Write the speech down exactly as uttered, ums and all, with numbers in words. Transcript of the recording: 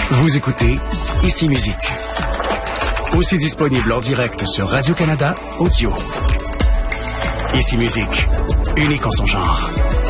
Vous écoutez Ici Musique. Aussi disponible en direct sur Radio-Canada Audio. Ici Musique, unique en son genre.